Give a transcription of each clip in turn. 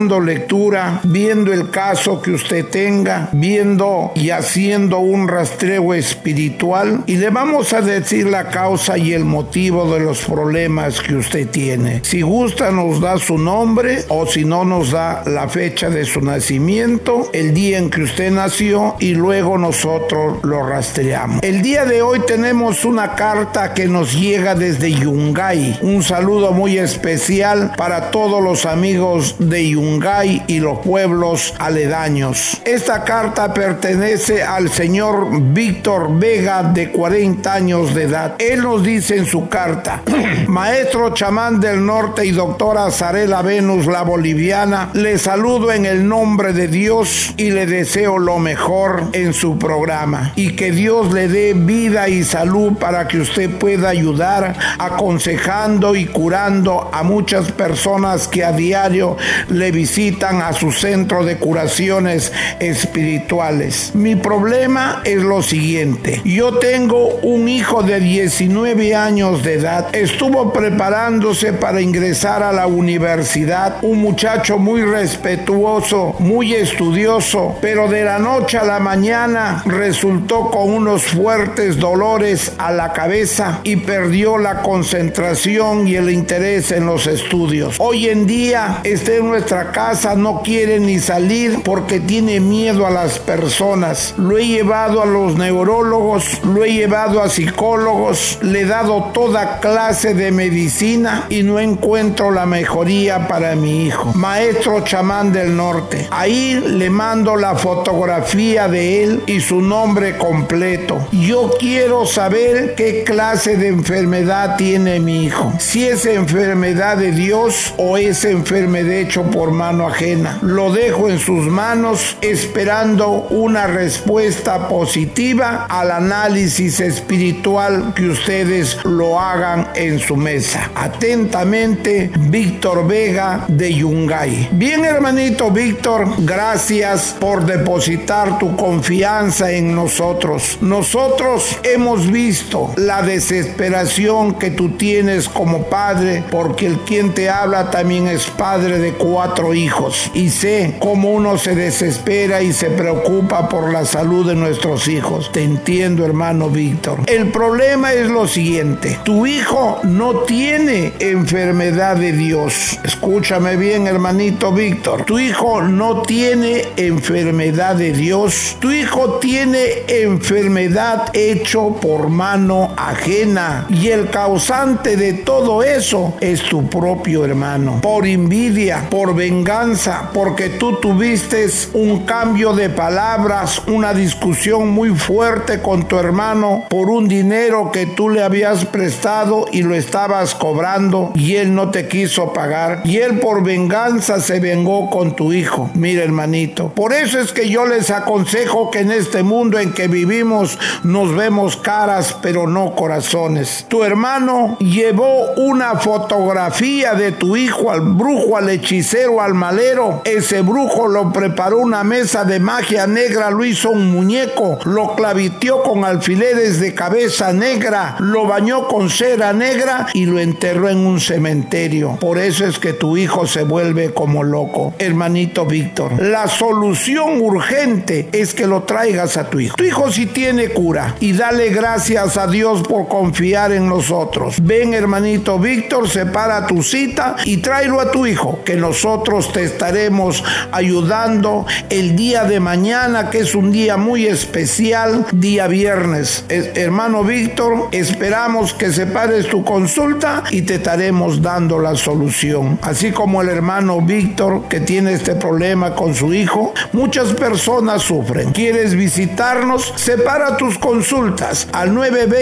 lectura, viendo el caso que usted tenga, viendo y haciendo un rastreo espiritual, y le vamos a decir la causa y el motivo de los problemas que usted tiene. Si gusta, nos da su nombre, o si no, nos da la fecha de su nacimiento, el día en que usted nació, y luego nosotros lo rastreamos. El día de hoy tenemos una carta que nos llega desde Yungay. Un saludo muy especial para todos los amigos de Yungay y los pueblos aledaños. Esta carta pertenece al señor Víctor Vega, de 40 años de edad. Él nos dice en su carta: Maestro chamán del norte y doctora Zarela Venus, la boliviana, le saludo en el nombre de Dios y le deseo lo mejor en su programa, y que Dios le dé vida y salud para que usted pueda ayudar aconsejando y curando a muchas personas que a diario le visitan a su centro de curaciones espirituales. Mi problema es lo siguiente: yo tengo un hijo de 19 años de edad, estuvo preparándose para ingresar a la universidad, un muchacho muy respetuoso, muy estudioso, pero de la noche a la mañana resultó con unos fuertes dolores a la cabeza y perdió la concentración y el interés en los estudios. Hoy en día está en nuestra casa, no quiere ni salir porque tiene miedo a las personas. Lo he llevado a los neurólogos, lo he llevado a psicólogos, le he dado toda clase de medicina y no encuentro la mejoría para mi hijo. Maestro chamán del norte, ahí le mando la fotografía de él y su nombre completo. Yo quiero saber qué clase de enfermedad tiene mi hijo, si es enfermedad de Dios o es enfermedad hecho por mano ajena. Lo dejo en sus manos esperando una respuesta positiva al análisis espiritual que ustedes lo hagan en su mesa. Atentamente, Víctor Vega, de Yungay. Bien, hermanito Víctor, gracias por depositar tu confianza en nosotros. Nosotros hemos visto la desesperación que tú tienes como padre, porque el quien te habla también es padre de 4 hijos, y sé cómo uno se desespera y se preocupa por la salud de nuestros hijos. Te entiendo, hermano Víctor. El problema es lo siguiente: tu hijo no tiene enfermedad de Dios. Escúchame bien, hermanito Víctor. Tu hijo no tiene enfermedad de Dios. Tu hijo tiene enfermedad hecho por mano ajena, y el causante de todo eso es tu propio hermano. Por envidia, por venganza, porque tú tuviste un cambio de palabras, una discusión muy fuerte con tu hermano por un dinero que tú le habías prestado y lo estabas cobrando, y él no te quiso pagar, y él por venganza se vengó con tu hijo. Mira, hermanito, por eso es que yo les aconsejo que en este mundo en que vivimos nos vemos caras pero no corazones. Tu hermano llevó una fotografía de tu hijo al brujo, al hechicero, al malero. Ese brujo lo preparó una mesa de magia negra, lo hizo un muñeco, lo claviteó con alfileres de cabeza negra, lo bañó con cera negra y lo enterró en un cementerio. Por eso es que tu hijo se vuelve como loco. Hermanito Víctor, la solución urgente es que lo traigas a tu hijo. Tu hijo sí tiene cura, y dale gracias a Dios por confiar en nosotros. Ven, hermanito Víctor, separa tu cita y tráelo a tu hijo, que nosotros te estaremos ayudando el día de mañana, que es un día muy especial, día viernes. Hermano Víctor, esperamos que separes tu consulta y te estaremos dando la solución. Así como el hermano Víctor, que tiene este problema con su hijo, muchas personas sufren. ¿Quieres visitarnos? Separa tus consultas al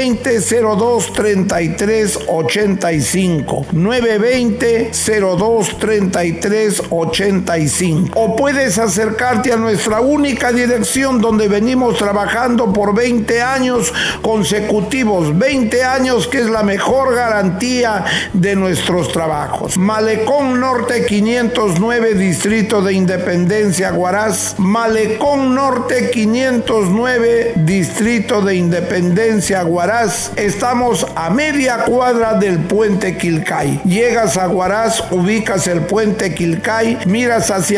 920-02-33-85, 920-02-33-85, o puedes acercarte a nuestra única dirección donde venimos trabajando por 20 años consecutivos, 20 años que es la mejor garantía de nuestros trabajos. Malecón Norte 509, Distrito de Independencia, Huaraz. Malecón Norte 509, Distrito de Independencia, Huaraz. Estamos a media cuadra del puente Quilcay. Llegas a Huaraz, ubicas el puente Quilcay cae, miras hacia